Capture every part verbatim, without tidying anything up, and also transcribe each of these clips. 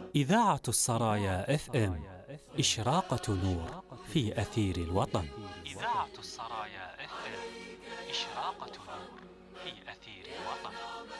إذاعة السرايا اف ام، إشراقة نور في أثير الوطن. إذاعة السرايا اف ام، إشراقة نور في أثير الوطن.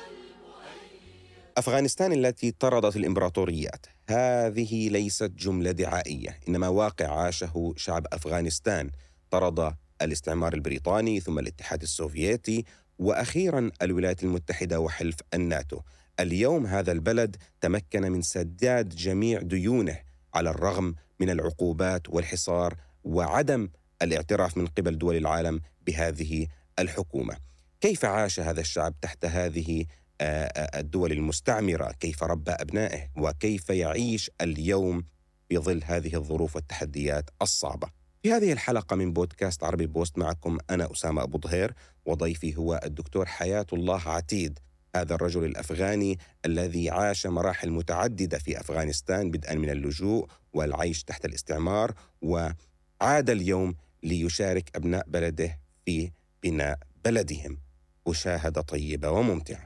أفغانستان التي طردت الإمبراطوريات، هذه ليست جملة دعائية، إنما واقع عاشه شعب أفغانستان. طرد الاستعمار البريطاني، ثم الاتحاد السوفيتي، وأخيرا الولايات المتحدة وحلف الناتو. اليوم هذا البلد تمكن من سداد جميع ديونه على الرغم من العقوبات والحصار وعدم الاعتراف من قبل دول العالم بهذه الحكومة. كيف عاش هذا الشعب تحت هذه الدول المستعمرة؟ كيف ربى أبنائه؟ وكيف يعيش اليوم في ظل هذه الظروف والتحديات الصعبة؟ في هذه الحلقة من بودكاست عربي بوست معكم أنا أسامة أبو ظهير، وضيفي هو الدكتور حياة الله عتيد، هذا الرجل الأفغاني الذي عاش مراحل متعددة في أفغانستان، بدءا من اللجوء والعيش تحت الاستعمار، وعاد اليوم ليشارك أبناء بلده في بناء بلدهم. مشاهدة طيبة وممتعة.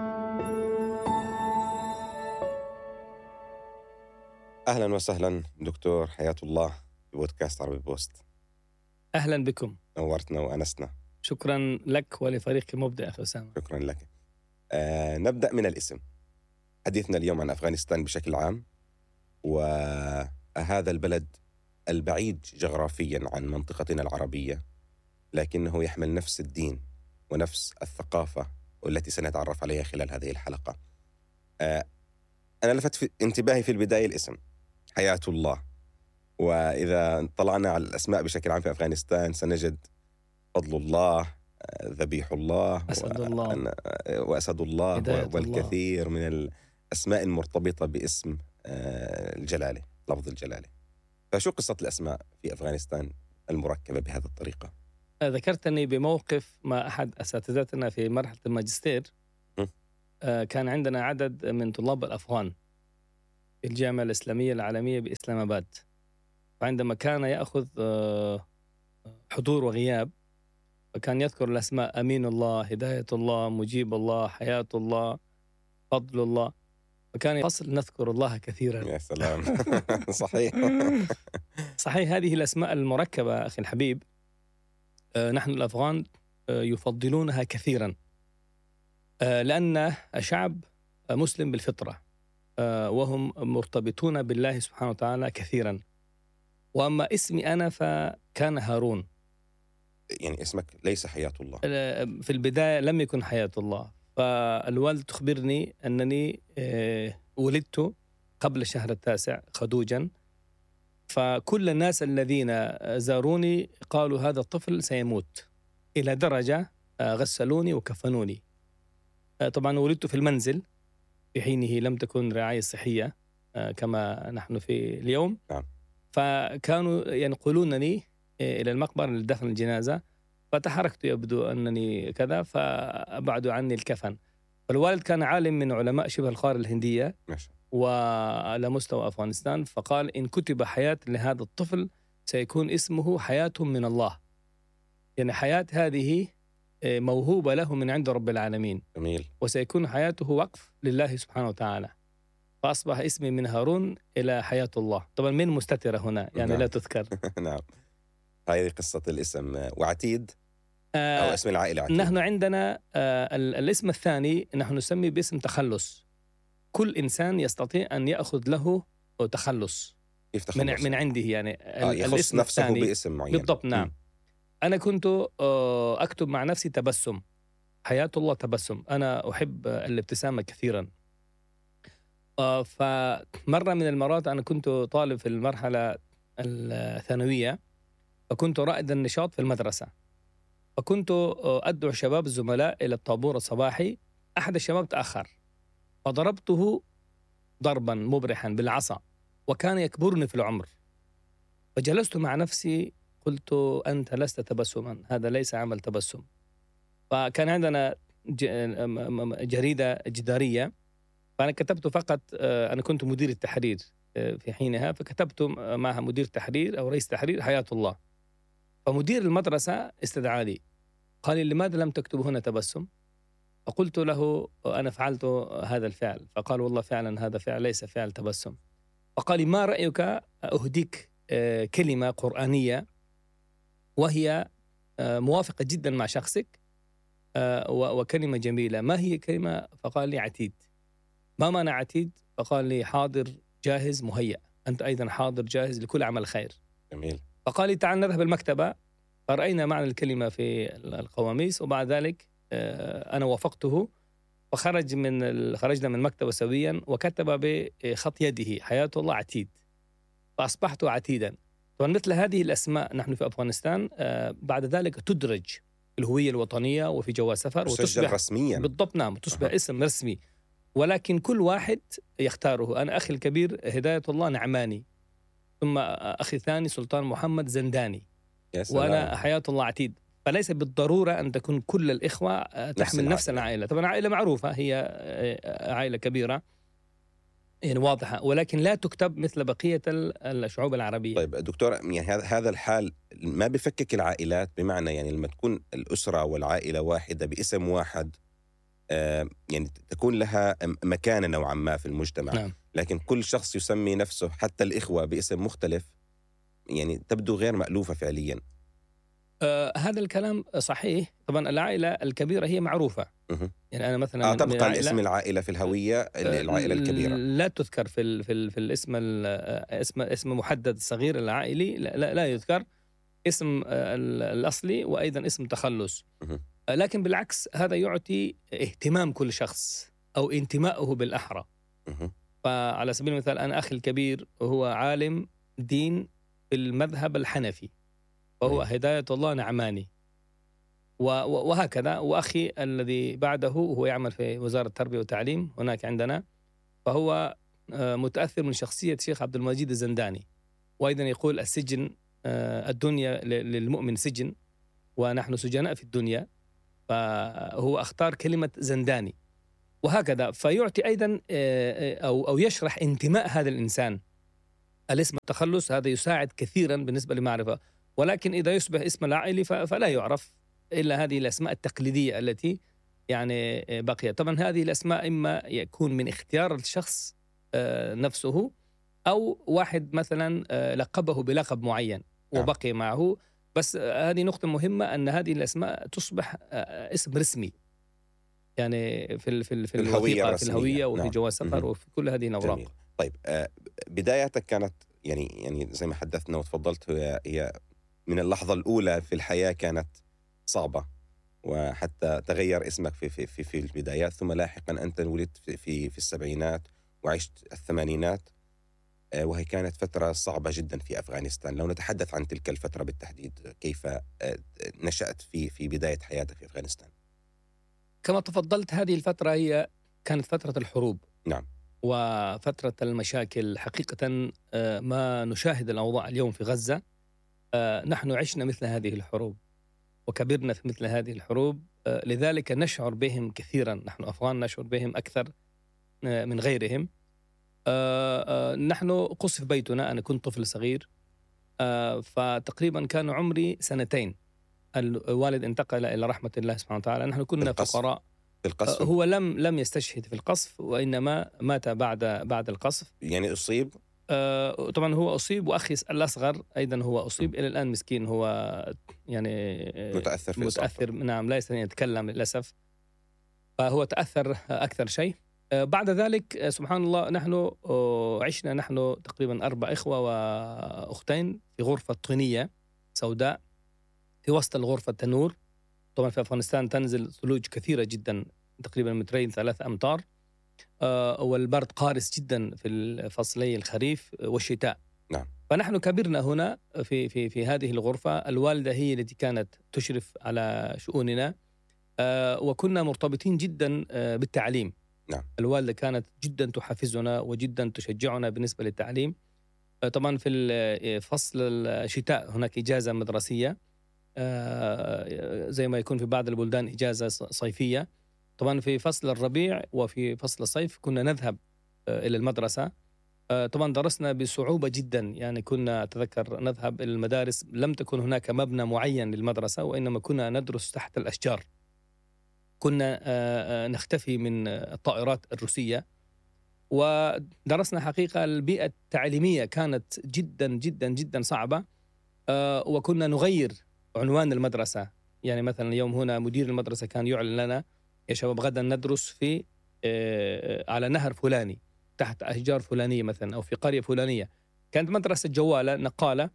أهلا وسهلا دكتور حياة الله في بودكاست عربي بوست. أهلا بكم، نورتنا وأنسنا. شكرا لك ولفريق مبدع أخي أسامة. شكرا لك. آه نبدأ من الاسم. حديثنا اليوم عن أفغانستان بشكل عام، وهذا البلد البعيد جغرافيا عن منطقتنا العربية، لكنه يحمل نفس الدين ونفس الثقافة والتي سنتعرف عليها خلال هذه الحلقة. آه أنا لفت في انتباهي في البداية الاسم حياة الله، وإذا طلعنا على الأسماء بشكل عام في أفغانستان سنجد فضل الله، ذبيح الله، أسد الله وأسد الله والكثير الله. من الأسماء المرتبطة باسم الجلالة، لفظ الجلالة. فشو قصة الأسماء في أفغانستان المركبة بهذه الطريقة؟ ذكرتني بموقف مع أحد أساتذتنا في مرحلة الماجستير. م? كان عندنا عدد من طلاب الأفغان في الجامعة الإسلامية العالمية بإسلام آباد، وعندما كان يأخذ حضور وغياب فكان يذكر الأسماء: أمين الله، هداية الله، مجيب الله، حياة الله، فضل الله، وكان يفصل نذكر الله كثيرا. يا سلام. صحيح. صحيح، هذه الأسماء المركبة أخي الحبيب نحن الأفغان يفضلونها كثيرا، لأن شعب مسلم بالفطرة، وهم مرتبطون بالله سبحانه وتعالى كثيرا. وأما اسمي أنا فكان هارون. يعني اسمك ليس حياة الله؟ في البداية لم يكن حياة الله، فالوالد تخبرني أنني ولدت قبل الشهر التاسع خدوجا، فكل الناس الذين زاروني قالوا هذا الطفل سيموت، إلى درجة غسلوني وكفنوني. طبعا ولدت في المنزل، في حينه لم تكن رعاية صحية كما نحن في اليوم. فكانوا ينقلونني إلى المقبرة لدفن الجنازة، فتحركت يبدو أنني كذا، فأبعدوا عني الكفن. فالوالد كان عالم من علماء شبه القارة الهندية وعلى مستوى أفغانستان، فقال إن كتب حياة لهذا الطفل سيكون اسمه حياة من الله، يعني حياة هذه موهوبة له من عند رب العالمين. جميل. وسيكون حياته وقف لله سبحانه وتعالى، فأصبح اسمي من هارون إلى حياة الله. طبعا من مستترة هنا يعني نعم. لا تذكر. نعم. هذه قصة الاسم. وعتيد أو اسم العائلة عتيد. نحن عندنا آه الاسم الثاني نحن نسمي باسم تخلص. كل إنسان يستطيع أن يأخذ له تخلص من, من عنده، يعني آه يخص نفسه باسم معين. بالضبط. نعم. م. أنا كنت آه أكتب مع نفسي تبسم، حياة الله تبسم. أنا أحب الابتسامة كثيرا. آه فمرة من المرات أنا كنت طالب في المرحلة الثانوية، فكنت رائد النشاط في المدرسة، فكنت أدعو شباب الزملاء إلى الطابور الصباحي. أحد الشباب تأخر فضربته ضربا مبرحا بالعصا، وكان يكبرني في العمر. فجلست مع نفسي قلت أنت لست تبسما، هذا ليس عمل تبسم. فكان عندنا جريدة جدارية، فأنا كتبت فقط، أنا كنت مدير التحرير في حينها، فكتبت معها مدير تحرير أو رئيس تحرير حياة الله. فمدير المدرسة استدعاني قال لي لماذا لم تكتب هنا تبسم؟ فقلت له أنا فعلت هذا الفعل. فقال والله فعلا هذا فعل ليس فعل تبسم. فقال لي: ما رأيك أهديك كلمة قرآنية وهي موافقة جدا مع شخصك وكلمة جميلة، ما هي كلمة؟ فقال لي: عتيد. ما معنى عتيد؟ فقال لي: حاضر جاهز مهيأ، أنت أيضا حاضر جاهز لكل عمل خير. جميل. فقال لي: تعال نذهب المكتبة. فرأينا معنى الكلمة في القواميس، وبعد ذلك أنا وافقته، وخرج من خرجنا من المكتبة سويا، وكتب بخط يده: حياة الله عتيد. فأصبحت عتيدا. طبعا مثل هذه الأسماء نحن في أفغانستان بعد ذلك تدرج في الهوية الوطنية وفي جواز سفر وتصبح رسميا. بالضبط، نعم، تصبح أه. اسم رسمي، ولكن كل واحد يختاره. أنا أخي الكبير هداية الله نعماني، ثم أخي الثاني سلطان محمد زنداني، وأنا حياة الله عتيد. فليس بالضرورة أن تكون كل الإخوة تحمل نفس العائلة. طبعا عائلة معروفة، هي عائلة كبيرة يعني واضحة، ولكن لا تكتب مثل بقية الشعوب العربية. طيب دكتور، يعني هذا الحال ما بفكك العائلات؟ بمعنى يعني لما تكون الأسرة والعائلة واحدة باسم واحد، آه يعني تكون لها مكانة نوعا ما في المجتمع. نعم. لكن كل شخص يسمي نفسه حتى الإخوة باسم مختلف، يعني تبدو غير مألوفة فعليا. آه هذا الكلام صحيح. طبعا العائلة الكبيرة هي معروفة. أه. يعني أنا مثلا آه تبقى الاسم العائلة في الهوية، العائلة الكبيرة لا تذكر في ال في, ال في الاسم اسم اسم محدد صغير العائلي، لا, لا يذكر اسم الأصلي وأيضا اسم تخلص. أه. لكن بالعكس هذا يعطي اهتمام كل شخص أو انتمائه بالأحرى. أه. فعلى سبيل المثال أنا أخي الكبير هو عالم دين في المذهب الحنفي، وهو هداية الله نعماني، وهكذا. وأخي الذي بعده هو يعمل في وزارة التربية والتعليم هناك عندنا، فهو متأثر من شخصية الشيخ عبد المجيد الزنداني، وأيضا يقول: السجن الدنيا للمؤمن سجن ونحن سجناء في الدنيا، فهو اختار كلمة زنداني، وهكذا. فيعطي أيضا أو أو يشرح انتماء هذا الإنسان. الاسم التخلص هذا يساعد كثيرا بالنسبة لمعرفة، ولكن إذا يصبح اسم العائلي فلا يعرف إلا هذه الأسماء التقليدية التي يعني بقيت. طبعا هذه الأسماء إما يكون من اختيار الشخص نفسه، أو واحد مثلا لقبه بلقب معين وبقي معه. بس هذه نقطة مهمة، أن هذه الأسماء تصبح اسم رسمي يعني في في في الهوية، في الهوية وفي نعم. جواز سفر وفي كل هذه الأوراق. جميل. طيب بداياتك كانت يعني يعني زي ما حدثنا وتفضلت، هي هي من اللحظة الأولى في الحياة كانت صعبة، وحتى تغير اسمك في في في, في البدايات، ثم لاحقا أنت ولدت في في, في السبعينات وعشت الثمانينات، وهي كانت فترة صعبة جدا في أفغانستان. لو نتحدث عن تلك الفترة بالتحديد، كيف نشأت في في بداية حياتك في أفغانستان؟ كما تفضلت، هذه الفترة هي كانت فترة الحروب. نعم. وفترة المشاكل. حقيقة ما نشاهد الأوضاع اليوم في غزة، نحن عشنا مثل هذه الحروب وكبرنا في مثل هذه الحروب، لذلك نشعر بهم كثيرا. نحن أفغان نشعر بهم أكثر من غيرهم. نحن قصف بيتنا، أنا كنت طفل صغير، فتقريبا كان عمري سنتين. الوالد انتقل إلى رحمة الله سبحانه وتعالى. نحن كنا فقراء. في القصف؟ هو لم لم يستشهد في القصف، وإنما مات بعد بعد القصف. يعني أصيب؟ آه طبعا هو أصيب، وأخي الأصغر أيضا هو أصيب. إلى الآن مسكين هو يعني متأثر في متأثر نعم، لا يستطيع يتكلم للأسف، فهو تأثر أكثر شيء. آه بعد ذلك سبحان الله نحن آه عشنا نحن تقريبا أربع إخوة وأختين في غرفة طينية سوداء في وسط الغرفة تنور. طبعا في أفغانستان تنزل ثلوج كثيرة جدا، تقريبا مترين ثلاث أمتار، آه والبرد قارس جدا في فصلي الخريف والشتاء. نعم. فنحن كبرنا هنا في في في هذه الغرفة. الوالدة هي التي كانت تشرف على شؤوننا، آه وكنا مرتبطين جدا آه بالتعليم. نعم. الوالدة كانت جدا تحفزنا وجدا تشجعنا بالنسبة للتعليم. آه طبعا في فصل الشتاء هناك إجازة مدرسية، آه زي ما يكون في بعض البلدان إجازة صيفية. طبعا في فصل الربيع وفي فصل الصيف كنا نذهب آه إلى المدرسة. آه طبعا درسنا بصعوبة جدا، يعني كنا أتذكر نذهب إلى المدارس، لم تكن هناك مبنى معين للمدرسة، وإنما كنا ندرس تحت الأشجار. كنا آه نختفي من الطائرات الروسية، ودرسنا حقيقة البيئة التعليمية كانت جدا جدا جدا صعبة. آه، وكنا نغير عنوان المدرسة. يعني مثلا اليوم هنا مدير المدرسة كان يعلن لنا يا شباب غدا ندرس في آه، على نهر فلاني تحت أشجار فلانية مثلا، أو في قرية فلانية. كانت مدرسة جوالة نقالة،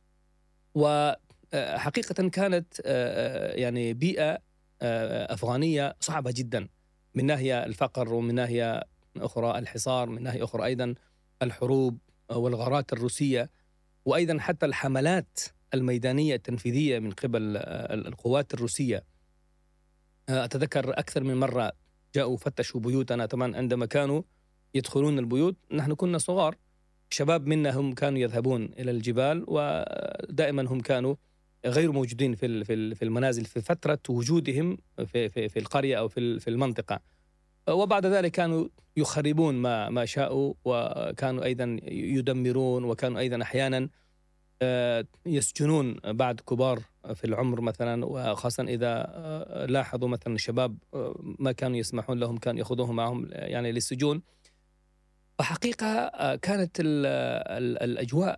وحقيقة كانت آه، يعني بيئة آه، أفغانية صعبة جدا، من ناحية الفقر، ومن ناحية أخرى الحصار، من ناحية أخرى أيضا الحروب والغارات الروسية، وأيضا حتى الحملات الميدانية التنفيذية من قبل القوات الروسية. أتذكر أكثر من مرة جاءوا فتشوا بيوتنا. طبعا عندما كانوا يدخلون البيوت نحن كنا صغار، شباب منا هم كانوا يذهبون إلى الجبال، ودائما هم كانوا غير موجودين في في المنازل في فترة وجودهم في في في القرية أو في في المنطقة. وبعد ذلك كانوا يخربون ما ما شاءوا، وكانوا أيضا يدمرون، وكانوا أيضا أحيانا يسجنون بعد كبار في العمر مثلا، وخاصة إذا لاحظوا مثلا الشباب ما كانوا يسمحون لهم كانوا يأخذوهم معهم يعني للسجون. فحقيقة كانت ال ال الأجواء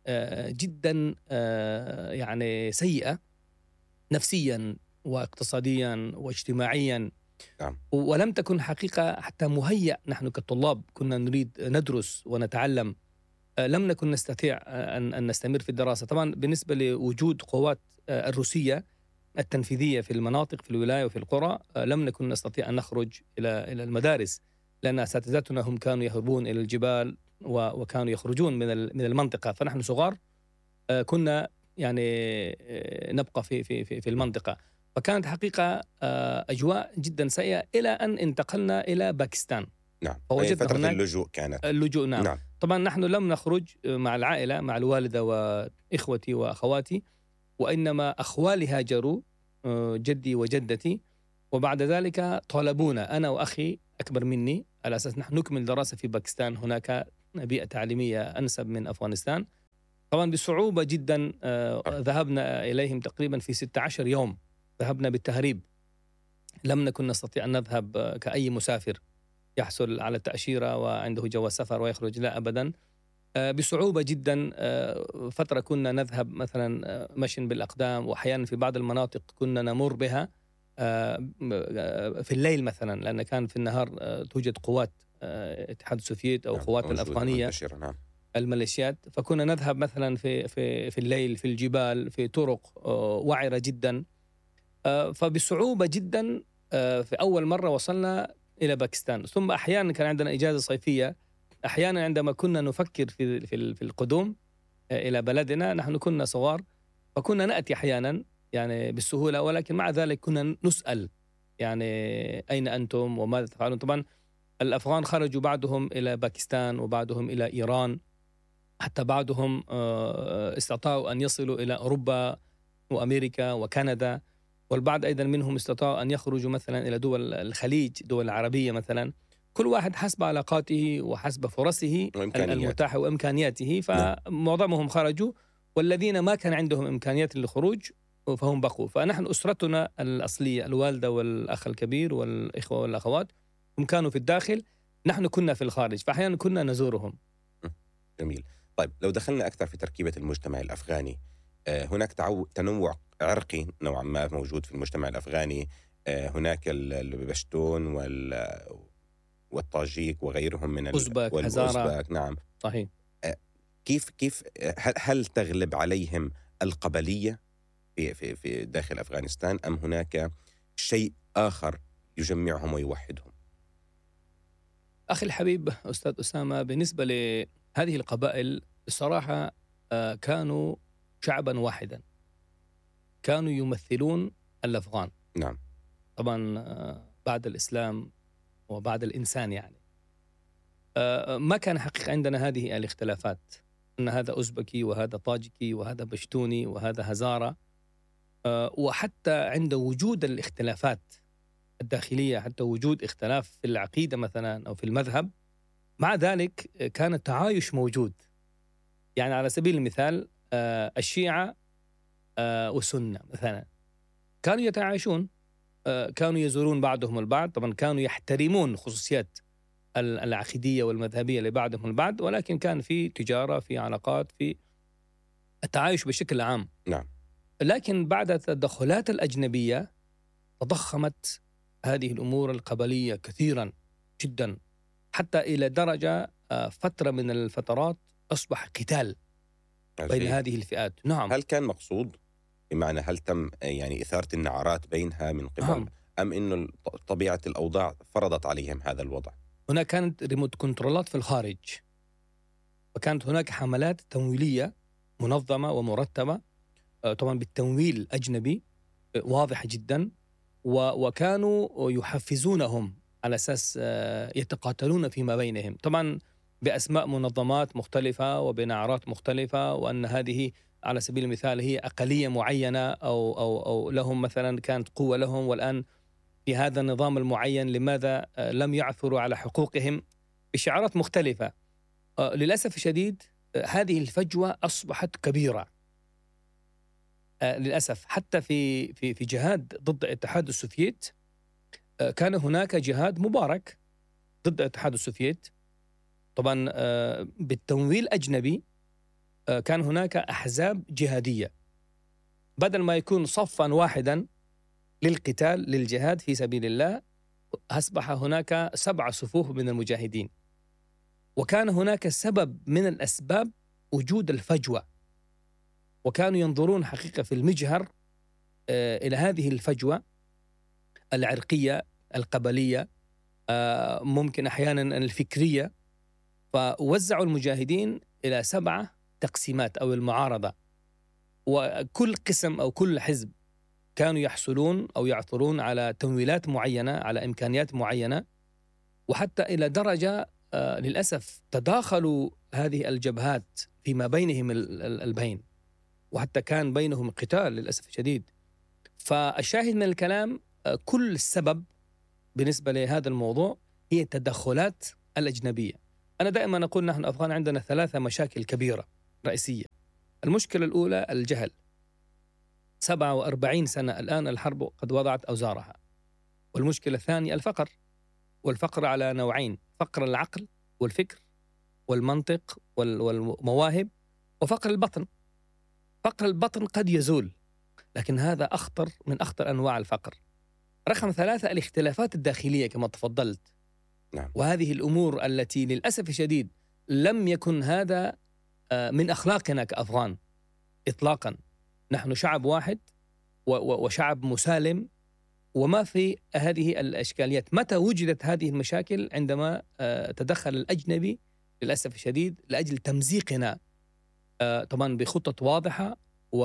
جدا يعني سيئة نفسيا واقتصاديا واجتماعيا. نعم. ولم تكن حقيقة حتى مهيأ. نحن كطلاب كنا نريد ندرس ونتعلم، لم نكن نستطيع أن نستمر في الدراسة. طبعا بالنسبة لوجود قوات الروسية التنفيذية في المناطق في الولاية وفي القرى، لم نكن نستطيع أن نخرج إلى إلى المدارس، لأن أساتذتنا هم كانوا يهربون إلى الجبال وكانوا يخرجون من من المنطقة. فنحن صغار كنا يعني نبقى في في في في المنطقة. فكانت حقيقة أجواء جدا سيئة إلى أن انتقلنا إلى باكستان. نعم. فوجدنا فترة هناك اللجوء كانت اللجوء. نعم. نعم. طبعا نحن لم نخرج مع العائلة، مع الوالدة وإخوتي وأخواتي، وإنما أخوالي هاجروا، جدي وجدتي، وبعد ذلك طالبونا أنا وأخي أكبر مني على أساس نحن نكمل دراسة في باكستان. هناك بيئة تعليمية أنسب من أفغانستان. طبعا بصعوبة جدا ذهبنا إليهم تقريبا في ستة عشر يوم. ذهبنا بالتهريب، لم نكن نستطيع أن نذهب كأي مسافر يحصل على التأشيرة وعنده جواز سفر ويخرج، لا أبدا. بصعوبة جدا. فترة كنا نذهب مثلا مشي بالأقدام، وأحيانا في بعض المناطق كنا نمر بها في الليل مثلا، لأن كان في النهار توجد قوات الاتحاد السوفيتي أو قوات الأفغانية الميليشيات. فكنا نذهب مثلا في في في الليل في الجبال في طرق وعرة جدا. فبصعوبة جدا في أول مرة وصلنا إلى باكستان. ثم أحيانا كان عندنا إجازة صيفية. أحيانا عندما كنا نفكر في في في القدوم إلى بلدنا، نحن كنا صغار فكنا نأتي أحيانا يعني بالسهولة، ولكن مع ذلك كنا نسأل يعني أين أنتم وماذا تفعلون. طبعا الأفغان خرجوا بعضهم إلى باكستان وبعضهم إلى إيران، حتى بعضهم استطاعوا أن يصلوا إلى أوروبا وأمريكا وكندا، والبعض أيضا منهم استطاعوا أن يخرجوا مثلا إلى دول الخليج، دول العربية مثلا، كل واحد حسب علاقاته وحسب فرصه المتاحة وإمكانياته. فمعظمهم خرجوا، والذين ما كان عندهم إمكانيات للخروج فهم بقوا. فنحن أسرتنا الأصلية الوالدة والأخ الكبير والإخوة والأخوات هم كانوا في الداخل، نحن كنا في الخارج، فأحيانا كنا نزورهم. جميل. طيب لو دخلنا أكثر في تركيبة المجتمع الأفغاني، هناك تنوع عرقي نوعا ما موجود في المجتمع الأفغاني. هناك البشتون والطاجيك وغيرهم من الأوزبك، هزارة. نعم صحيح. كيف كيف هل تغلب عليهم القبلية في في في داخل أفغانستان، أم هناك شيء آخر يجمعهم ويوحدهم؟ أخي الحبيب أستاذ أسامة، بالنسبة لهذه القبائل الصراحة كانوا شعبا واحدا، كانوا يمثلون الأفغان. نعم. طبعا بعد الإسلام وبعد الإنسان يعني ما كان حقيقة عندنا هذه الاختلافات، أن هذا أوزبكي وهذا طاجكي وهذا بشتوني وهذا هزارة. وحتى عند وجود الاختلافات الداخلية، حتى وجود اختلاف في العقيدة مثلا أو في المذهب، مع ذلك كان التعايش موجود. يعني على سبيل المثال الشيعة والسنة مثلا كانوا يتعايشون، كانوا يزورون بعضهم البعض. طبعا كانوا يحترمون خصوصيات العقيدية والمذهبية لبعضهم البعض، ولكن كان في تجارة، في علاقات، في التعايش بشكل عام. نعم. لكن بعد التدخلات الأجنبية تضخمت هذه الأمور القبلية كثيرا جدا، حتى إلى درجة فترة من الفترات أصبح قتال بين عجيب. هذه الفئات. نعم. هل كان مقصود؟ بمعنى هل تم يعني إثارة النعرات بينها من قبل نعم. أم إنه طبيعة الأوضاع فرضت عليهم هذا الوضع؟ هناك كانت ريموت كنترولات في الخارج، وكانت هناك حملات تمويلية منظمة ومرتبة طبعا بالتمويل الأجنبي واضحة جدا، وكانوا يحفزونهم على أساس يتقاتلون فيما بينهم، طبعا بأسماء منظمات مختلفة وبنعرات مختلفة، وأن هذه على سبيل المثال هي أقلية معينة أو, أو, أو لهم مثلا كانت قوة لهم، والآن في هذا النظام المعين لماذا لم يعثروا على حقوقهم، بشعارات مختلفة. للأسف الشديد هذه الفجوة أصبحت كبيرة للأسف. حتى في في في جهاد ضد الاتحاد السوفيت كان هناك جهاد مبارك ضد الاتحاد السوفيت، طبعا بالتمويل الأجنبي. كان هناك أحزاب جهادية، بدل ما يكون صفا واحدا للقتال للجهاد في سبيل الله، أصبح هناك سبع صفوف من المجاهدين. وكان هناك سبب من الأسباب وجود الفجوة، وكانوا ينظرون حقيقة في المجهر إلى هذه الفجوة العرقية القبلية، ممكن أحيانا الفكرية، فوزعوا المجاهدين إلى سبعة تقسيمات أو المعارضة، وكل قسم أو كل حزب كانوا يحصلون أو يعثرون على تمويلات معينة، على إمكانيات معينة، وحتى إلى درجة آه للأسف تداخلوا هذه الجبهات فيما بينهم البين، وحتى كان بينهم قتال للأسف الشديد. فالشاهد من الكلام آه كل السبب بالنسبة لهذا الموضوع هي التدخلات الأجنبية. أنا دائما أقول نحن أفغان عندنا ثلاثة مشاكل كبيرة رئيسية. المشكلة الأولى الجهل، سبعة وأربعين سنة الآن الحرب قد وضعت أوزارها. والمشكلة الثانية الفقر، والفقر على نوعين: فقر العقل والفكر والمنطق والمواهب، وفقر البطن. فقر البطن قد يزول، لكن هذا أخطر من أخطر أنواع الفقر. رقم ثلاثة الاختلافات الداخلية كما تفضلت. نعم. وهذه الأمور التي للأسف الشديد لم يكن هذا من أخلاقنا كأفغان إطلاقا. نحن شعب واحد وشعب مسالم، وما في هذه الإشكاليات. متى وجدت هذه المشاكل؟ عندما تدخل الأجنبي للأسف الشديد لأجل تمزيقنا، طبعا بخطط واضحة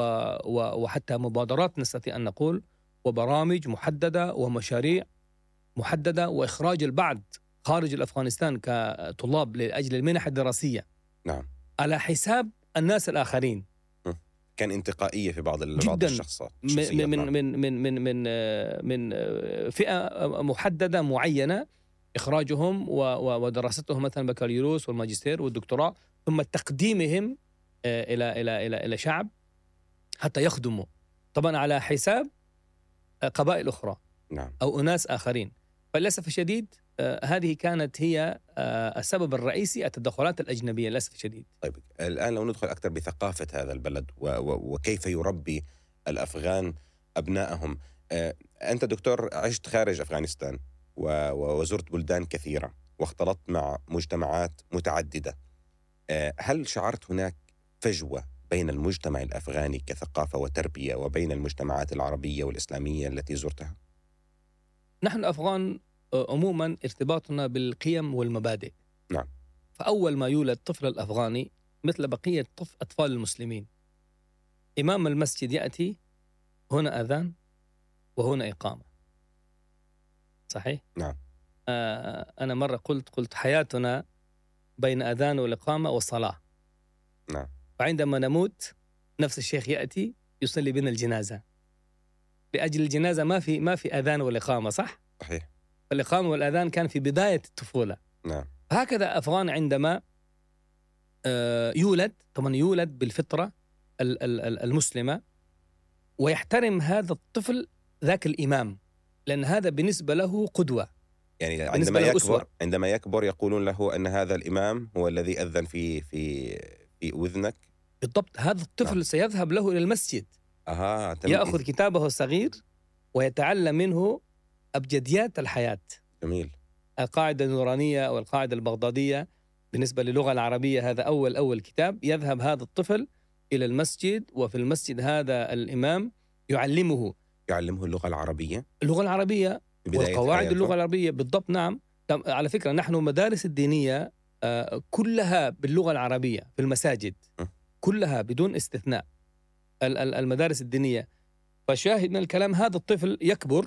وحتى مبادرات نستطيع أن نقول، وبرامج محددة ومشاريع محددة، وإخراج البعض خارج الأفغانستان كطلاب لأجل المنح الدراسية. نعم. على حساب الناس الآخرين. كان انتقائية في بعض بعض الشخصيات من من من من من من من فئة محددة معينة، إخراجهم ودراستهم مثلا بكالوريوس والماجستير والدكتوراه، ثم تقديمهم إلى إلى إلى إلى شعب حتى يخدموا، طبعا على حساب قبائل أخرى. نعم. أو أناس آخرين. فللأسف الشديد هذه كانت هي السبب الرئيسي، التدخلات الأجنبية للأسف الشديد. طيب الآن لو ندخل أكثر بثقافة هذا البلد وكيف يربي الأفغان أبنائهم. أنت دكتور عشت خارج أفغانستان وزرت بلدان كثيرة واختلطت مع مجتمعات متعددة، هل شعرت هناك فجوة بين المجتمع الأفغاني كثقافة وتربية وبين المجتمعات العربية والإسلامية التي زرتها؟ نحن أفغان عموما ارتباطنا بالقيم والمبادئ. نعم. فأول ما يولد طفل الأفغاني مثل بقية طفل أطفال المسلمين، إمام المسجد يأتي، هنا أذان وهنا إقامة. صحيح؟ نعم. آه أنا مرة قلت قلت حياتنا بين أذان والإقامة والصلاة. نعم. فعندما نموت نفس الشيخ يأتي يصلي بنا الجنازة. لأجل الجنازة ما في ما في أذان والإقامة، صح؟ صحيح. الإقامة والأذان كان في بداية الطفولة. نعم. هكذا أفغان عندما يولد، طبعا يولد بالفطرة المسلمة، ويحترم هذا الطفل ذاك الإمام، لأن هذا بالنسبة له قدوة. يعني عندما يكبر عندما يكبر يقولون له أن هذا الإمام هو الذي أذن في في في أذنك. بالضبط. هذا الطفل نعم. سيذهب له إلى المسجد، أها يأخذ كتابه الصغير ويتعلم منه أبجديات الحياة. جميل. القاعدة النورانية أو القاعدة البغدادية بالنسبة للغة العربية، هذا أول أول كتاب. يذهب هذا الطفل إلى المسجد، وفي المسجد هذا الإمام يعلمه يعلمه اللغة العربية اللغة العربية والقواعد اللغة العربية. بالضبط نعم. على فكرة نحن مدارس الدينية كلها باللغة العربية في المساجد، كلها بدون استثناء المدارس الدينية. فشاهد من الكلام هذا الطفل يكبر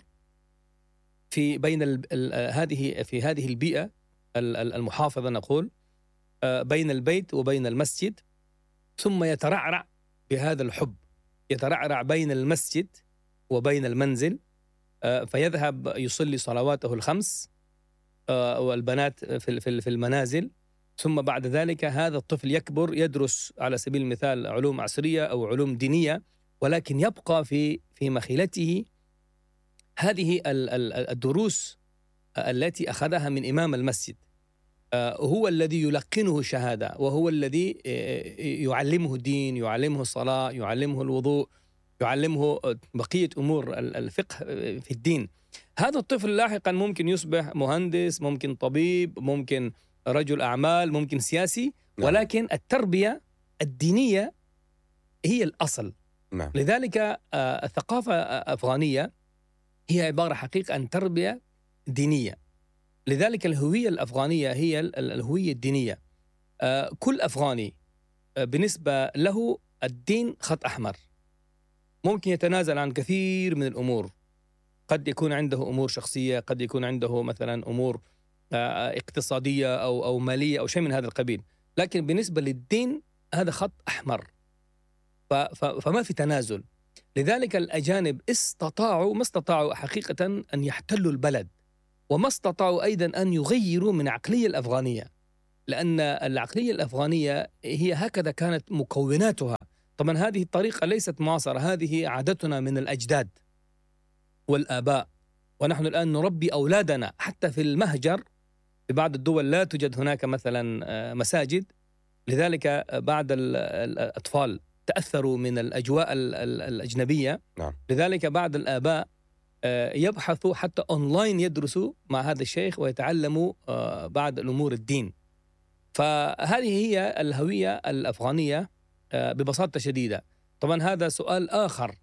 في بين ال ال هذه في هذه البيئة المحافظة نقول، بين البيت وبين المسجد، ثم يترعرع بهذا الحب، يترعرع بين المسجد وبين المنزل، فيذهب يصلي صلواته الخمس والبنات في في المنازل. ثم بعد ذلك هذا الطفل يكبر يدرس على سبيل المثال علوم عصرية أو علوم دينية، ولكن يبقى في في مخيلته هذه الدروس التي أخذها من إمام المسجد. هو الذي يلقنه الشهادة، وهو الذي يعلمه الدين، يعلمه الصلاة، يعلمه الوضوء، يعلمه بقية أمور الفقه في الدين. هذا الطفل لاحقا ممكن يصبح مهندس، ممكن طبيب، ممكن رجل أعمال، ممكن سياسي، ولكن التربية الدينية هي الأصل. نعم. لذلك الثقافة الأفغانية هي عبارة حقيقة عن تربية دينية. لذلك الهوية الأفغانية هي الهوية الدينية. كل أفغاني بالنسبة له الدين خط أحمر، ممكن يتنازل عن كثير من الأمور، قد يكون عنده أمور شخصية، قد يكون عنده مثلا أمور اقتصادية أو أو مالية أو شيء من هذا القبيل، لكن بالنسبة للدين هذا خط أحمر، فما في تنازل. لذلك الأجانب استطاعوا ما استطاعوا حقيقة أن يحتلوا البلد، وما استطاعوا أيضا أن يغيروا من عقلية الأفغانية، لأن العقلية الأفغانية هي هكذا كانت مكوناتها. طبعا هذه الطريقة ليست معاصرة، هذه عادتنا من الأجداد والآباء، ونحن الآن نربي أولادنا حتى في المهجر. في بعض الدول لا توجد هناك مثلا مساجد، لذلك بعض الأطفال تأثروا من الأجواء الأجنبية. نعم. لذلك بعض الآباء يبحثوا حتى أونلاين، يدرسوا مع هذا الشيخ ويتعلموا بعض الأمور الدين. فهذه هي الهوية الأفغانية ببساطة شديدة. طبعا هذا سؤال آخر،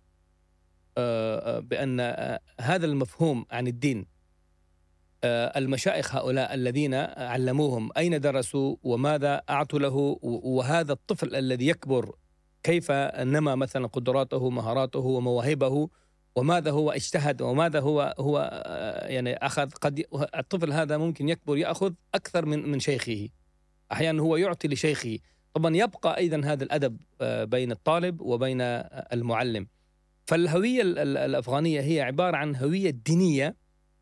بأن هذا المفهوم عن الدين، المشايخ هؤلاء الذين علموهم أين درسوا وماذا أعطوا له، وهذا الطفل الذي يكبر كيف نمى مثلا قدراته مهاراته ومواهبه، وماذا هو اجتهد، وماذا هو هو يعني أخذ. قد الطفل هذا ممكن يكبر يأخذ أكثر من من شيخه، أحيانا هو يعطي لشيخه. طبعا يبقى أيضا هذا الأدب بين الطالب وبين المعلم. فالهوية الأفغانية هي عبارة عن هوية دينية،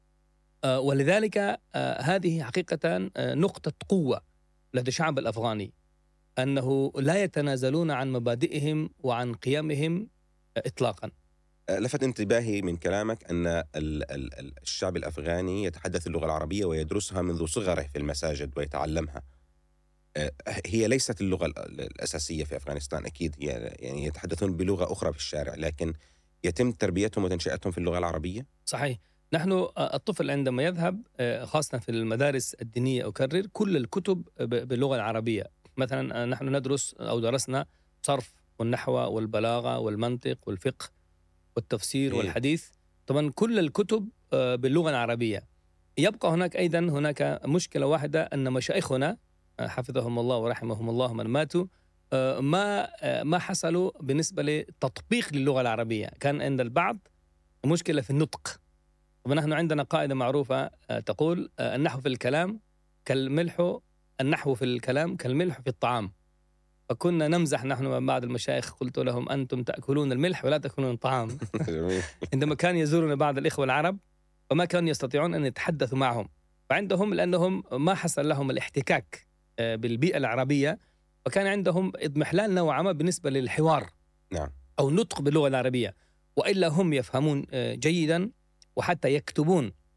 ولذلك هذه حقيقة نقطة قوة لدى الشعب الأفغاني، أنه لا يتنازلون عن مبادئهم وعن قيمهم إطلاقا. لفت انتباهي من كلامك أن الشعب الأفغاني يتحدث اللغة العربية ويدرسها منذ صغره في المساجد ويتعلمها. هي ليست اللغة الأساسية في أفغانستان أكيد، يعني يتحدثون بلغة أخرى في الشارع، لكن يتم تربيتهم وتنشئتهم في اللغة العربية. صحيح. نحن الطفل عندما يذهب خاصة في المدارس الدينية أكرر كل الكتب باللغة العربية. مثلا نحن ندرس أو درسنا صرف والنحو والبلاغة والمنطق والفقه والتفسير إيه؟ والحديث. طبعا كل الكتب باللغة العربية. يبقى هناك أيضا هناك مشكلة واحدة، أن مشايخنا حفظهم الله ورحمهم الله من ماتوا ما ما حصلوا بالنسبة لتطبيق للغة العربية. كان عند البعض مشكلة في النطق. ونحن عندنا قاعدة معروفة تقول النحو في الكلام كالملح، النحو في الكلام كالملح في الطعام. فكنا نمزح نحن مع بعض المشايخ، قلت لهم أنتم تأكلون الملح ولا تأكلون الطعام. عندما كان يزورنا بعض الإخوة العرب وما كانوا يستطيعون أن يتحدثوا معهم، فعندهم لأنهم ما حصل لهم الاحتكاك بالبيئة العربية، فكان عندهم اضمحلال نوعا ما بالنسبة للحوار نعم. أو النطق باللغة العربية، وإلا هم يفهمون جيدا وحتى يكتبون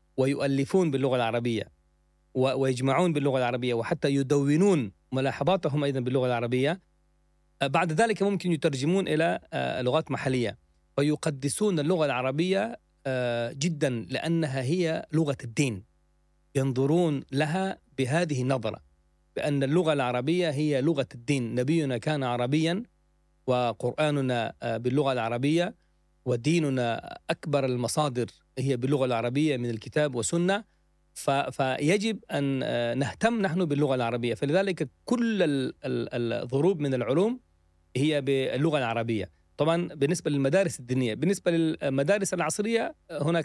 ويؤلفون باللغة العربية ويجمعون باللغة العربية وحتى يدونون ملاحظاتهم أيضا باللغة العربية، بعد ذلك ممكن يترجمون إلى لغات محلية ويقدسون اللغة العربية جدا لأنها هي لغة الدين. ينظرون لها بهذه النظرة بأن اللغة العربية هي لغة الدين. نبينا كان عربيا وقرآننا باللغة العربية وديننا أكبر المصادر هي باللغة العربية من الكتاب وسنة، فيجب أن نهتم نحن باللغة العربية. فلذلك كل الضروب من العلوم هي باللغة العربية. طبعا بالنسبة للمدارس الدينية، بالنسبة للمدارس العصرية هناك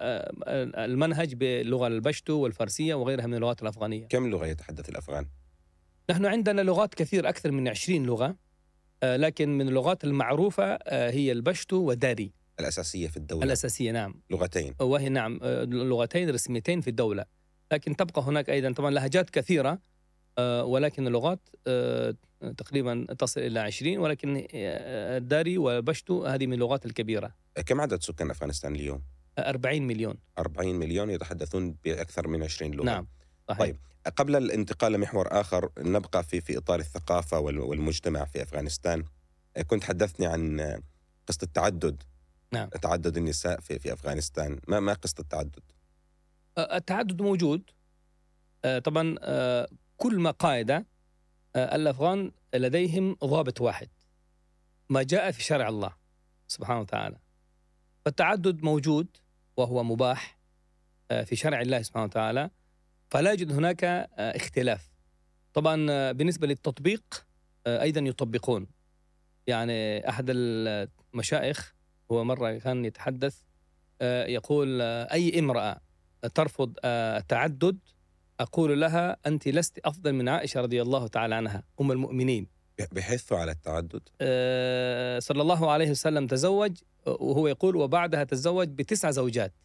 المنهج باللغة البشتو والفارسية وغيرها من اللغات الأفغانية. كم لغة يتحدث الأفغان؟ نحن عندنا لغات كثير، أكثر من عشرين لغة، لكن من اللغات المعروفة هي البشتو وداري الأساسية في الدولة. الأساسية نعم، لغتين، وهي نعم لغتين رسميتين في الدولة، لكن تبقى هناك أيضا طبعا لهجات كثيرة، ولكن اللغات تقريبا تصل إلى عشرين، ولكن الداري والبشتو هذه من اللغات الكبيرة. كم عدد سكان أفغانستان اليوم؟ أربعين مليون. أربعين مليون يتحدثون بأكثر من عشرين لغة. نعم صحيح. طيب، قبل الانتقال لمحور آخر نبقى في في إطار الثقافة والمجتمع في أفغانستان. كنت حدثني عن قصة التعدد. نعم. تعدد النساء في في أفغانستان، ما ما قصة التعدد؟ التعدد موجود طبعا. كل ما قاعدة الأفغان لديهم ضابط واحد، ما جاء في شرع الله سبحانه وتعالى. فالتعدد موجود وهو مباح في شرع الله سبحانه وتعالى، فلا يوجد هناك اختلاف. طبعا بالنسبة للتطبيق أيضا يطبقون. يعني أحد المشايخ هو مرة كان يتحدث يقول أي امرأة ترفض التعدد أقول لها أنت لست أفضل من عائشة رضي الله تعالى عنها أم المؤمنين. بحثوا على التعدد. أه صلى الله عليه وسلم تزوج، وهو يقول وبعدها تزوج بتسع زوجات،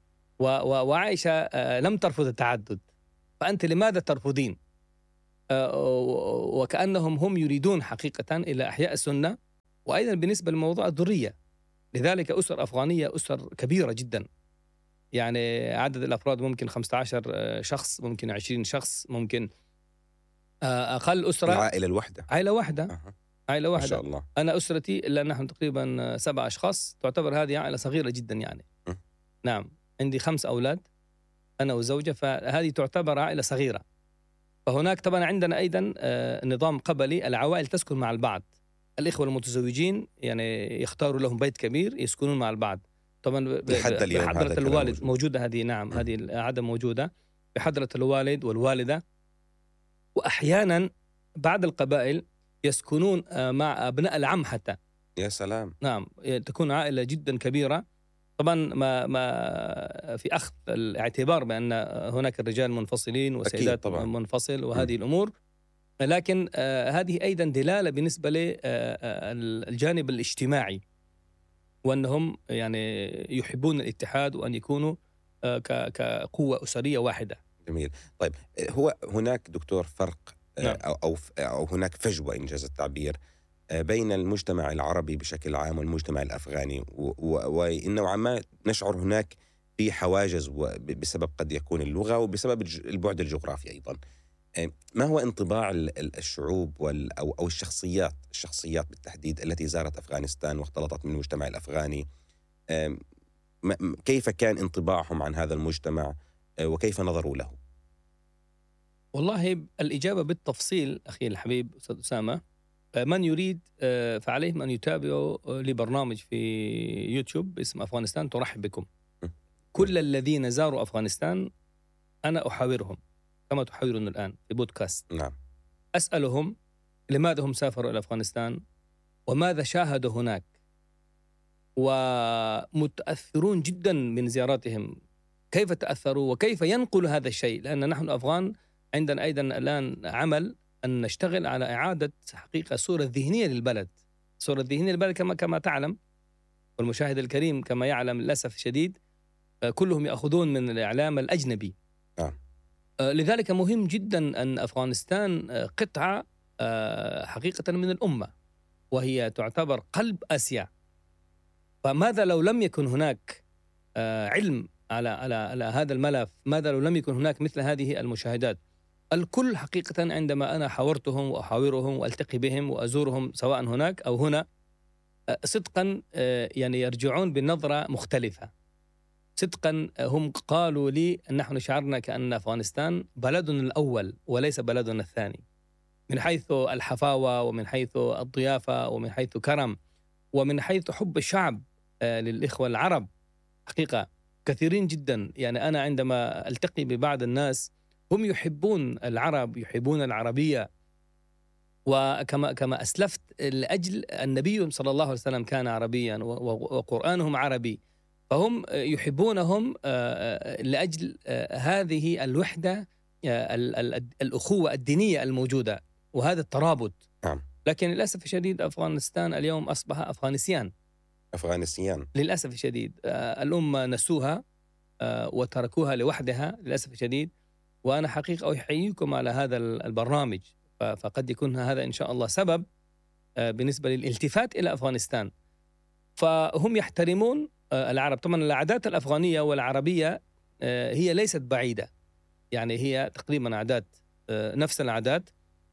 وعائشة أه لم ترفض التعدد، فأنت لماذا ترفضين؟ أه وكأنهم هم يريدون حقيقة إلى إحياء السنة. وأيضا بالنسبة لموضوع الذرية، لذلك أسر أفغانية أسر كبيرة جدا، يعني عدد الأفراد ممكن خمسة عشر شخص، ممكن عشرين شخص، ممكن أقل أسرة العائلة الواحدة، عائلة واحدة أه. عائلة واحدة. ما شاء الله. أنا أسرتي إلا نحن تقريبا سبع أشخاص، تعتبر هذه عائلة صغيرة جدا يعني. م. نعم، عندي خمس أولاد أنا وزوجة، فهذه تعتبر عائلة صغيرة. فهناك طبعا عندنا أيضا نظام قبلي، العوائل تسكن مع البعض. الإخوة المتزوجين يعني يختاروا لهم بيت كبير يسكنون مع البعض. طبعا بحضرة الوالد موجودة هذه. نعم، هذه العادة موجودة بحضرة الوالد والوالدة. وأحيانا بعض القبائل يسكنون مع أبناء العم حتى. يا سلام. نعم، تكون عائلة جدا كبيرة. طبعا ما ما في أخذ الاعتبار بأن هناك الرجال منفصلين وسيدات منفصل وهذه م. الأمور، لكن آه هذه أيضا دلالة بالنسبة للجانب الاجتماعي، وأنهم يعني يحبون الاتحاد وأن يكونوا آه كقوة أسرية واحدة. جميل. طيب، هو هناك دكتور فرق نعم. أو, أو, أو هناك فجوة إنجاز التعبير بين المجتمع العربي بشكل عام والمجتمع الأفغاني، ونوعا ما نشعر هناك في حواجز بسبب قد يكون اللغة وبسبب البعد الجغرافي أيضا. ما هو انطباع الشعوب أو أو الشخصيات الشخصيات بالتحديد التي زارت أفغانستان واختلطت من المجتمع الأفغاني؟ كيف كان انطباعهم عن هذا المجتمع وكيف نظروا له؟ والله الإجابة بالتفصيل أخي الحبيب أستاذ أسامة، من يريد فعليهم أن يتابعوا لبرنامج في يوتيوب باسم أفغانستان ترحب بكم. كل الذين زاروا أفغانستان أنا أحاورهم كما تحاورون الآن في بودكاست. نعم. أسألهم لماذا هم سافروا إلى أفغانستان وماذا شاهدوا هناك، ومتأثرون جدا من زياراتهم. كيف تأثروا وكيف ينقل هذا الشيء، لأن نحن أفغان عندنا أيضا الآن عمل أن نشتغل على إعادة حقيقة صورة ذهنية للبلد. صورة ذهنية للبلد كما كما تعلم، والمشاهد الكريم كما يعلم للأسف الشديد كلهم يأخذون من الإعلام الأجنبي. آه. لذلك مهم جدا أن أفغانستان قطعة حقيقة من الأمة، وهي تعتبر قلب آسيا. فماذا لو لم يكن هناك علم على على على هذا الملف، ماذا لو لم يكن هناك مثل هذه المشاهدات؟ الكل حقيقة عندما أنا حاورتهم وأحاورهم وألتقي بهم وأزورهم سواء هناك أو هنا، صدقا يعني يرجعون بنظرة مختلفة. صدقا هم قالوا لي أن نحن شعرنا كأن أفغانستان بلدنا الأول وليس بلدنا الثاني، من حيث الحفاوة ومن حيث الضيافة ومن حيث كرم ومن حيث حب الشعب للإخوة العرب. حقيقة كثيرين جدا، يعني أنا عندما ألتقي ببعض الناس هم يحبون العرب، يحبون العربية، وكما كما أسلفت لأجل النبي صلى الله عليه وسلم كان عربيا وقرآنهم عربي، فهم يحبونهم لأجل هذه الوحدة، الأخوة الدينية الموجودة وهذا الترابط. لكن للأسف الشديد أفغانستان اليوم أصبح أفغانستان أفغانستان للأسف الشديد. الأمة نسوها وتركوها لوحدها للأسف الشديد. وأنا حقيقة أحييكم على هذا البرنامج، فقد يكون هذا إن شاء الله سبب بالنسبة للالتفات إلى أفغانستان. فهم يحترمون العرب. طبعا العادات الأفغانية والعربية هي ليست بعيدة، يعني هي تقريبا عادات نفس العادات.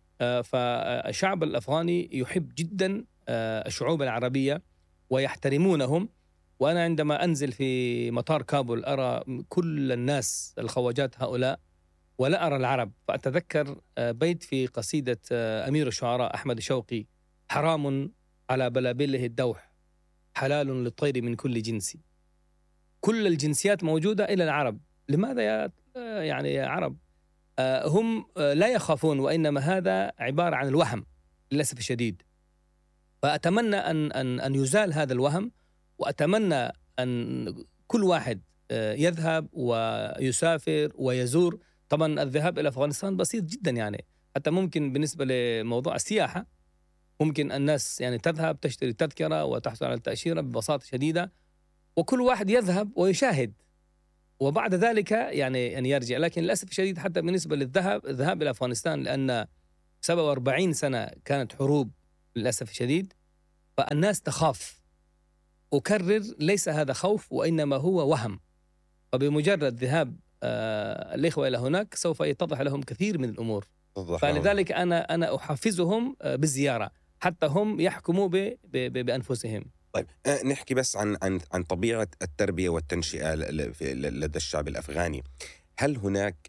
فالشعب الأفغاني يحب جدا الشعوب العربية ويحترمونهم. وأنا عندما أنزل في مطار كابول أرى كل الناس الخواجات هؤلاء ولا أرى العرب. فأتذكر بيت في قصيدة أمير الشعراء أحمد شوقي: حرام على بلابله الدوح، حلال للطير من كل جنس. كل الجنسيات موجودة إلى العرب. لماذا يا يعني يا عرب؟ هم لا يخافون، وإنما هذا عبارة عن الوهم للأسف الشديد. فأتمنى أن أن أن يزال هذا الوهم، وأتمنى أن كل واحد يذهب ويسافر ويزور. طبعا الذهاب إلى أفغانستان بسيط جدا، يعني حتى ممكن بالنسبة لموضوع السياحة ممكن الناس يعني تذهب تشتري تذكرة وتحصل على التأشيرة ببساطة شديدة، وكل واحد يذهب ويشاهد وبعد ذلك يعني أن يرجع. لكن للأسف الشديد حتى بالنسبة للذهاب الذهاب إلى أفغانستان، لأن سبعة وأربعين سنة كانت حروب للأسف الشديد، فالناس تخاف. أكرر، ليس هذا خوف وإنما هو وهم. فبمجرد ذهاب آه الإخوة إلى هناك سوف يتضح لهم كثير من الأمور. فلذلك أنا أنا أحفزهم آه بالزيارة حتى هم يحكموا ب ب ب بأنفسهم. طيب نحكي بس عن عن عن طبيعة التربية والتنشئة لدى الشعب الأفغاني. هل هناك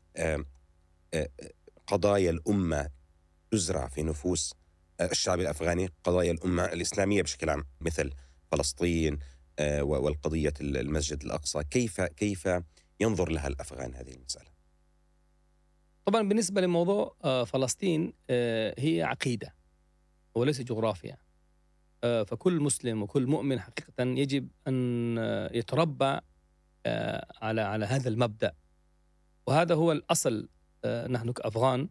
قضايا الأمة تزرع في نفوس الشعب الأفغاني، قضايا الأمة الإسلامية بشكل عام، مثل فلسطين والقضية المسجد الأقصى؟ كيف كيف ينظر لها الأفغان هذه المسألة؟ طبعا بالنسبة لموضوع فلسطين هي عقيدة وليس جغرافيا. فكل مسلم وكل مؤمن حقيقة يجب أن يتربى على على هذا المبدأ، وهذا هو الأصل. نحن كأفغان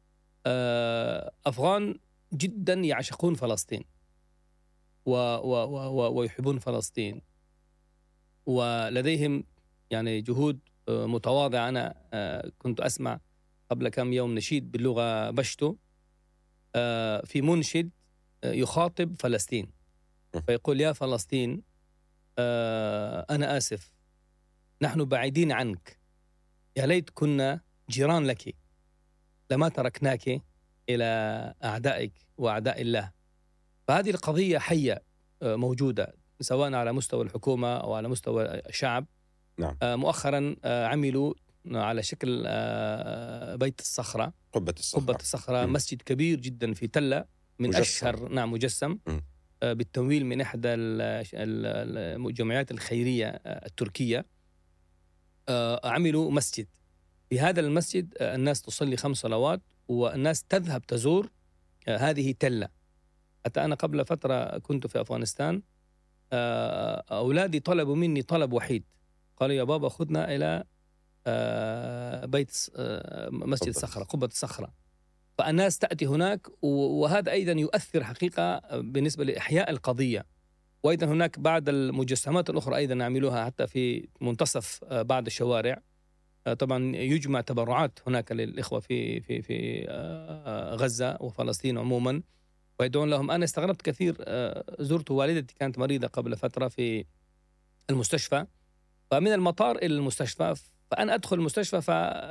أفغان جدا يعشقون فلسطين و و و ويحبون فلسطين، ولديهم يعني جهود متواضعة. أنا كنت أسمع قبل كم يوم نشيد باللغة بشتو في منشد يخاطب فلسطين، فيقول: يا فلسطين أنا آسف، نحن بعيدين عنك، يا ليت كنا جيران لك، لما تركناك إلى أعدائك وأعداء الله. فهذه القضية حية موجودة سواء على مستوى الحكومة أو على مستوى الشعب. نعم. مؤخرا عملوا على شكل بيت الصخرة، قبة الصخرة, قبة الصخرة مسجد كبير جدا في تلة من مجسم. أشهر نعم مجسم م. بالتمويل من إحدى الجمعيات الخيرية التركية. عملوا مسجد. في هذا المسجد الناس تصلي خمس صلوات والناس تذهب تزور هذه تلة. حتى أنا قبل فترة كنت في أفغانستان، أولادي طلبوا مني طلب وحيد، قالوا: يا بابا خذنا إلى بيت مسجد الصخرة، قبة الصخرة. فالناس تأتي هناك، وهذا أيضا يؤثر حقيقة بالنسبة لإحياء القضية. وأيضا هناك بعض المجسمات الأخرى أيضا نعملوها حتى في منتصف بعض الشوارع. طبعا يجمع تبرعات هناك للإخوة في في في غزة وفلسطين عموما ويدعون لهم. أنا استغربت كثير، زرت والدتي كانت مريضة قبل فترة في المستشفى، فمن المطار إلى المستشفى، فأنا أدخل المستشفى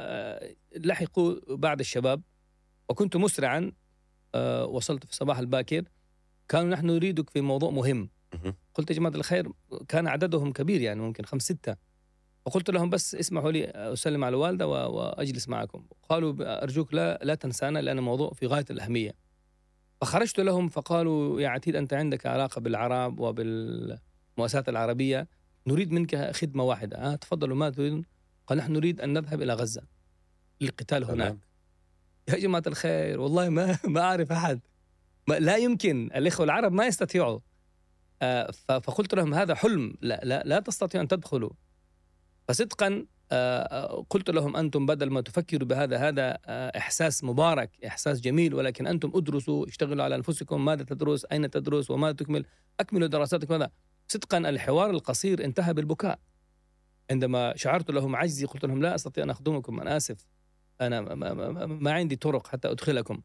فلحقوا بعض الشباب وكنت مسرعا. وصلت في الصباح الباكر، كانوا نحن نريدك في موضوع مهم. قلت يا جماعة الخير، كان عددهم كبير يعني ممكن خمس ستة، فقلت لهم بس اسمحوا لي أسلم على الوالدة وأجلس معكم. قالوا أرجوك لا لا تنسانا لأن الموضوع في غاية الأهمية. فخرجت لهم فقالوا يا عتيد أنت عندك علاقة بالعرب وبالمؤسسات العربية، نريد منك خدمة واحدة. آه تفضلوا، ما تريدون؟ قال نحن نريد أن نذهب إلى غزة للقتال هناك. يا جماعة الخير والله ما ما أعرف أحد، ما لا يمكن، الإخوة العرب ما يستطيعوا. آه فقلت لهم هذا حلم، لا لا لا تستطيعوا أن تدخلوا. فصدقا آه قلت لهم أنتم بدل ما تفكروا بهذا، هذا آه إحساس مبارك، إحساس جميل، ولكن أنتم ادرسوا، اشتغلوا على أنفسكم، ماذا تدرس، أين تدرس، وماذا تكمل، أكملوا دراساتكم. ماذا صدقا الحوار القصير انتهى بالبكاء. عندما شعرت لهم عجزي قلت لهم لا أستطيع أن أخدمكم، أنا آسف، أنا ما, ما, ما عندي طرق حتى أدخلكم.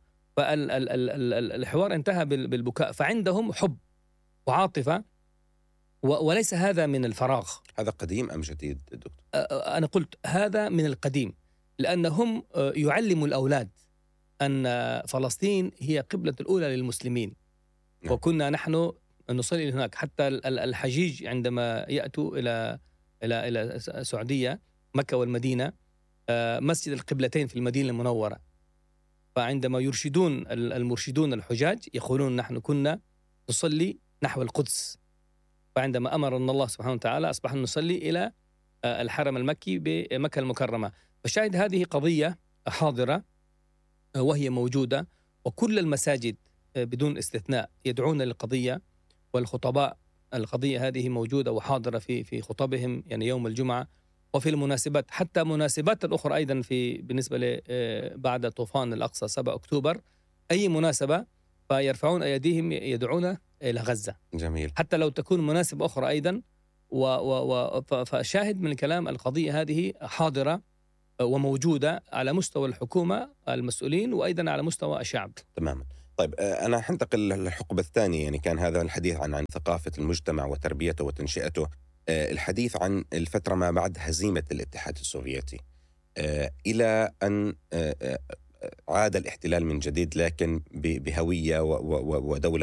فالحوار انتهى بالبكاء. فعندهم حب وعاطفة، وليس هذا من الفراغ. هذا قديم أم جديد دكتور؟ أنا قلت هذا من القديم، لأنهم يعلموا الأولاد أن فلسطين هي قبلة الأولى للمسلمين. نعم. وكنا نحن نصلي هناك، حتى الحجيج عندما يأتوا إلى إلى إلى السعودية، مكة والمدينة، مسجد القبلتين في المدينة المنورة، فعندما يرشدون المرشدون الحجاج يقولون نحن كنا نصلي نحو القدس. فعندما أمرنا الله سبحانه وتعالى أصبحنا نصلي إلى الحرم المكي بمكة المكرمة. فشاهد هذه قضية حاضرة وهي موجودة، وكل المساجد بدون استثناء يدعون للقضية، والخطباء القضية هذه موجودة وحاضرة في في خطبهم يعني يوم الجمعة وفي المناسبات، حتى مناسبات الأخرى أيضا في بالنسبة ل بعد طوفان الأقصى سبعة أكتوبر، أي مناسبة فيرفعون أيديهم يدعون إلى غزة. جميل. حتى لو تكون مناسبة أخرى أيضا. و و فشاهد من الكلام القضية هذه حاضرة وموجودة على مستوى الحكومة المسؤولين وأيضا على مستوى الشعب. تماما. طيب أنا حنتقل للحقبة الثانية، يعني كان هذا الحديث عن عن ثقافة المجتمع وتربيته وتنشئته، الحديث عن الفترة ما بعد هزيمة الاتحاد السوفيتي إلى أن عاد الاحتلال من جديد، لكن بهوية ودولة